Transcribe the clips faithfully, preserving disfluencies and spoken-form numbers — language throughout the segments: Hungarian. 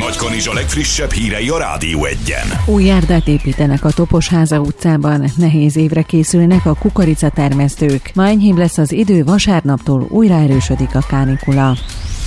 Nagykanizsa legfrissebb hírei a Rádió Egyen. Új járdát építenek a Toposháza utcában, nehéz évre készülnek a kukoricatermesztők. Ma enyhébb lesz az idő, vasárnaptól újra erősödik a kánikula.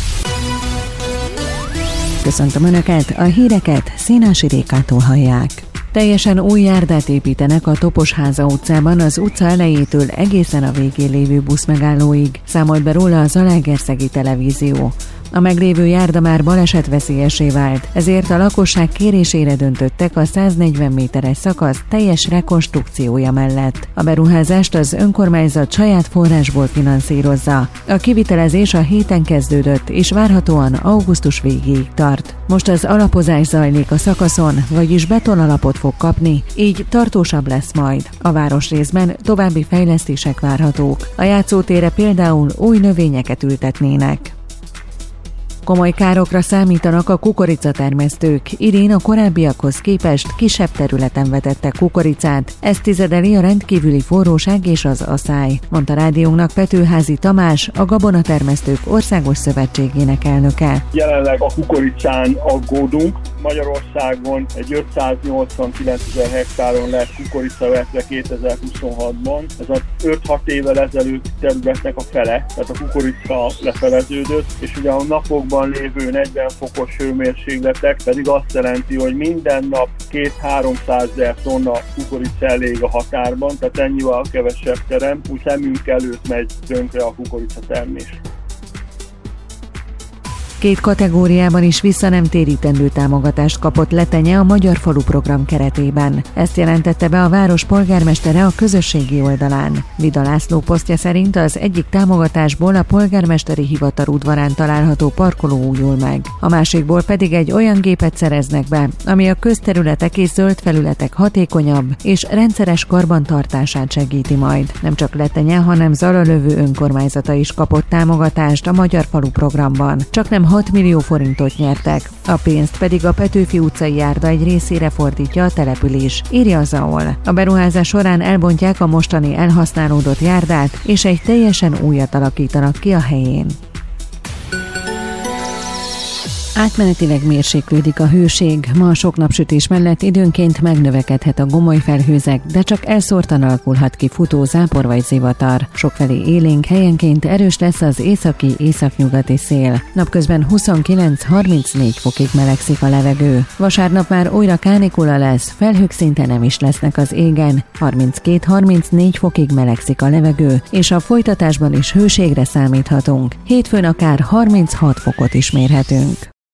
Köszöntöm Önöket, a híreket Szénási Rékától hallják. Teljesen új járdát építenek a Toposháza utcában az utca elejétől egészen a végén lévő buszmegállóig, számolt be róla a Zalaegerszegi Televízió. A meglévő járda már balesetveszélyessé vált, ezért a lakosság kérésére döntöttek a száznegyven méteres szakasz teljes rekonstrukciója mellett. A beruházást az önkormányzat saját forrásból finanszírozza. A kivitelezés a héten kezdődött, és várhatóan augusztus végéig tart. Most az alapozás zajlik a szakaszon, vagyis betonalapot fog kapni, így tartósabb lesz majd. A városrészben további fejlesztések várhatók. A játszótérre például új növényeket ültetnének. Komoly károkra számítanak a kukoricatermesztők. Idén a korábbiakhoz képest kisebb területen vetettek kukoricát. Ezt tizedeli a rendkívüli forróság és az aszály, mondta rádiónknak Petőházi Tamás, a Gabonatermesztők Országos Szövetségének elnöke. Jelenleg a kukoricán aggódunk. Magyarországon egy ötszáznyolcvankilencezer hektáron lett kukorica vetve kétezer-huszonhatban. Ez az öt-hat évvel ezelőtt területnek a fele, tehát a kukorica lefeleződött, és ugye a napokban lévő negyven fokos hőmérsékletek pedig azt jelenti, hogy minden nap két-háromszázezer tonna kukorica elég a határban, tehát ennyivel kevesebb terem, úgy szemünk előtt megy tönkre a kukorica termés. Két kategóriában is visszanemtérítendő támogatást kapott Letenye a Magyar Falu program keretében. Ezt jelentette be a város polgármestere a közösségi oldalán. Vida László posztja szerint az egyik támogatásból a polgármesteri hivatal udvarán található parkoló újul meg. A másikból pedig egy olyan gépet szereznek be, ami a közterületek és zöld felületek hatékonyabb és rendszeres karbantartását segíti majd. Nem csak Letenye, hanem Zalalövő önkormányzata is kapott támogatást a Magyar Falu programban. Csak nem hat millió forintot nyertek, a pénzt pedig a Petőfi utcai járda egy részére fordítja a település, írja a zé á o el. A beruházás során elbontják a mostani elhasználódott járdát, és egy teljesen újat alakítanak ki a helyén. Átmenetileg mérséklődik a hőség, ma a sok napsütés mellett időnként megnövekedhet a gomoly felhőzek, de csak elszórtan alakulhat ki futó zápor vagy zivatar. Sokfelé élénk, helyenként erős lesz az északi északnyugati szél. Napközben huszonkilenc-harmincnégy fokig melegszik a levegő. Vasárnap már újra kánikula lesz, felhők szinte nem is lesznek az égen. harminckét-harmincnégy fokig melegszik a levegő, és a folytatásban is hőségre számíthatunk. Hétfőn akár harminchat fokot is mérhetünk.